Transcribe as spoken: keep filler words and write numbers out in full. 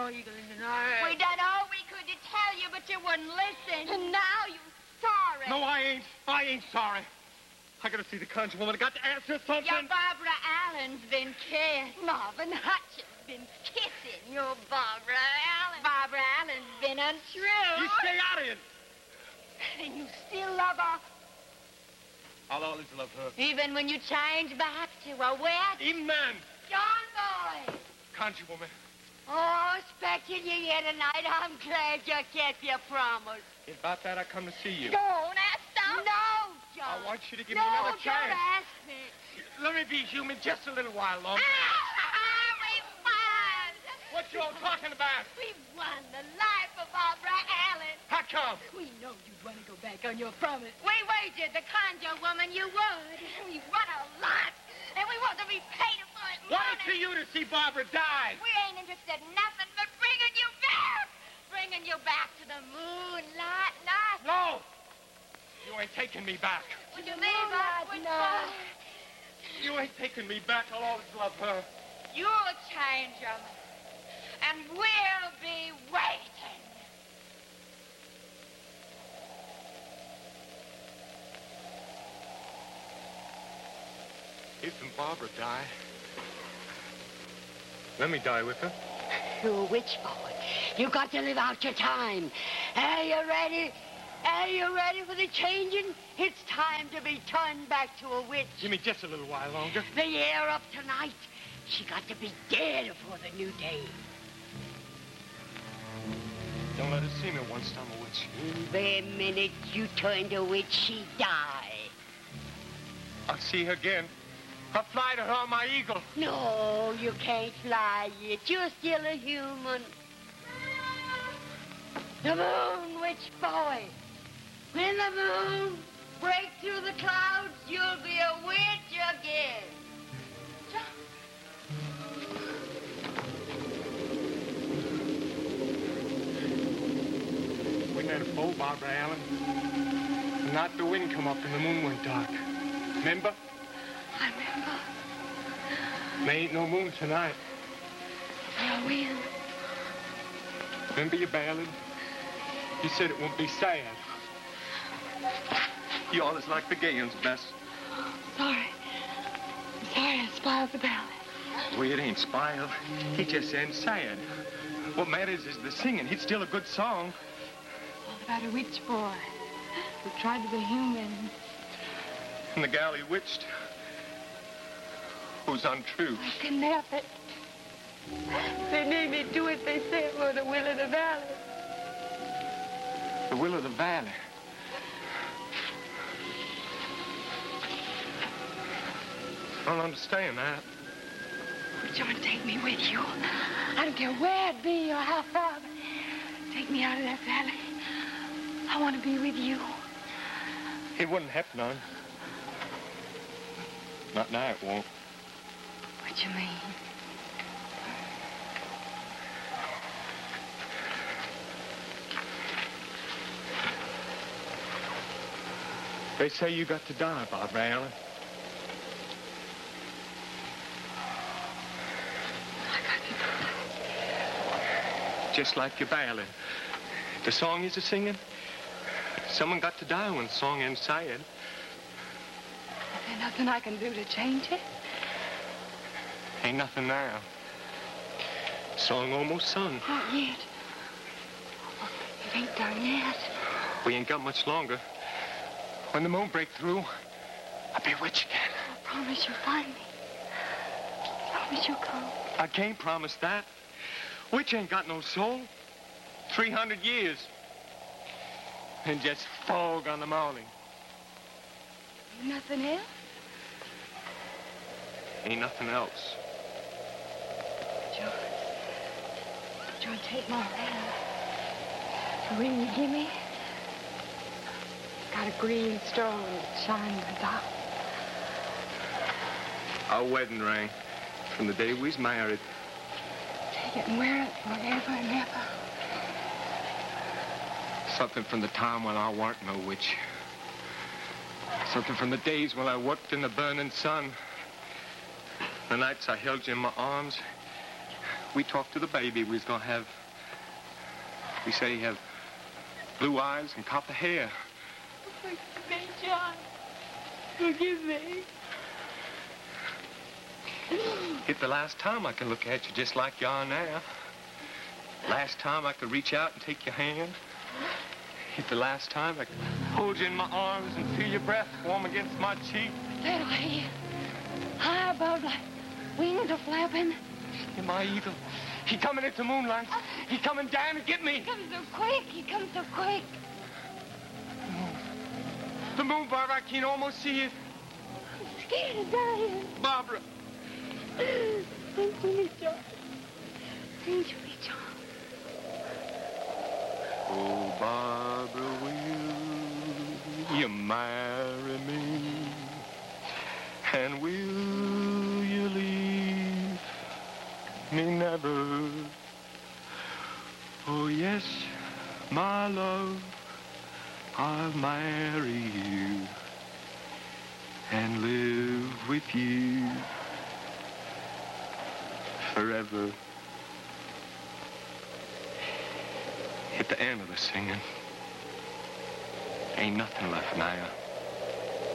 no eagle in the night. We done all we could to tell you, but you wouldn't listen. And now you sorry. No, I ain't. I ain't sorry. I gotta see the conjure woman. I got to ask her something. Your Barbara Allen's been kissed. Marvin Hutchins been kissing your Barbara Allen. Barbara Allen's been untrue. You stay out of it. And you still love her? I'll always love her. Even when you change back to a wet? Even then. John Boy. Conjure woman. Oh, expecting you here tonight. I'm glad you kept your promise. It's about that I come to see you. Don't ask them. No, John. I want you to give no, me another don't chance. ask me. Let me be human just a little while longer. We won. What you all talking about? We won the life of Barbara Allen. How come? We know you'd want to go back on your promise. We wagered the conjure woman you would. We won a lot, and we want to be paid for it money. Why to you to see Barbara die? We ain't interested in nothing but bringing you back. Bringing you back to the moonlight night. No. You ain't taking me back. Would you leave us? No. You ain't taking me back. I'll always love her. You'll change them. And we'll be waiting. Isn't Barbara die? Let me die with her. You're a witch, boy. You got to live out your time. Are you ready? Are you ready for the changing? It's time to be turned back to a witch. Give me just a little while longer. The year up tonight. She got to be dead before the new day. Don't let her see me once I'm a witch. The minute you turn to witch, she die. I'll see her again. I'll fly to her on my eagle. No, you can't fly yet. You're still a human. The moon, witch boy. When the moon breaks through the clouds, you'll be a witch again. We had a foe, Barbara Allen. The night the wind come up and the moon went dark. Remember? I remember. There ain't no moon tonight. No wind. Remember your ballad? You said it won't be sad. You always like the gay ones best. Sorry. I'm sorry I spoiled the ballad. Well, it ain't spoiled. It just ain't sad. What matters is the singing. It's still a good song. All about a witch boy who tried to be human. And the gal he witched, who's untrue. I couldn't help it. They made me do what they said for the will of the valley. The will of the valley. I don't understand that. John, take me with you. I don't care where it be or how far, but take me out of that valley. I want to be with you. It wouldn't happen, none. Not now, it won't. What you mean? They say you got to die, Barbara Allen. I got to die. Just like your ballad. The song you're singing, someone got to die when the song ain't sad. Is there nothing I can do to change it? Ain't nothing now. Song almost sung. Not yet. It ain't done yet. We ain't got much longer. When the moon break through, I'll be witch again. I promise you'll find me. I promise you'll come. I can't promise that. Witch ain't got no soul. Three hundred years. And just fog on the morning. Nothing else? Ain't nothing else. John. John, take my hand. The ring you give me, got a green stone that shines in the dark. Our wedding ring from the day we was married. Take it and wear it forever and ever. Something from the time when I weren't no witch. Something from the days when I worked in the burning sun. The nights I held you in my arms we talked to the baby. We was gonna have, we said he'd have blue eyes and copper hair. Forgive me, John. Forgive me. It's the last time I can look at you just like you are now. Last time I could reach out and take your hand. It's the last time I could hold you in my arms and feel your breath warm against my cheek. Little he, high above like wings are flapping. You're my eagle. He coming into moonlight. He coming down to get me. He comes so quick. He comes so quick. The moon, Barbara, I can almost see it. I'm scared of dying. Barbara. Thank you, John. Thank you, John. Oh, Barbara, will you marry me? And will you leave me never? Oh, yes, my love, I'll marry you and live with you forever. At the end of the singing, ain't nothing left now.